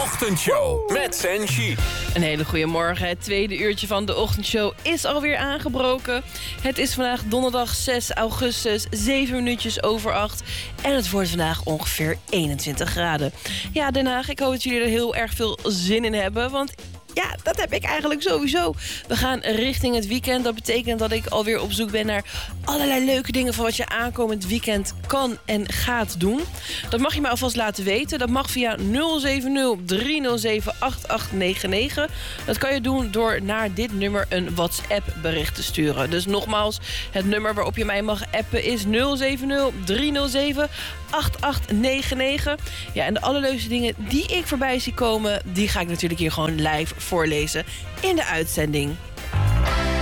Ochtendshow met Senshi. Een hele goede morgen. Het tweede uurtje van de ochtendshow is alweer aangebroken. Het is vandaag donderdag 6 augustus, 7 minuutjes over 8. En het wordt vandaag ongeveer 21 graden. Ja, Den Haag, ik hoop dat jullie er heel erg veel zin in hebben. Want ja, dat heb ik eigenlijk sowieso. We gaan richting het weekend. Dat betekent dat ik alweer op zoek ben naar allerlei leuke dingen van wat je aankomend weekend kan en gaat doen. Dat mag je me alvast laten weten. Dat mag via 070-307-8899. Dat kan je doen door naar dit nummer een WhatsApp bericht te sturen. Dus nogmaals, het nummer waarop je mij mag appen is 070-307-8899. Ja, en de allerleukste dingen die ik voorbij zie komen, die ga ik natuurlijk hier gewoon live voorlezen in de uitzending.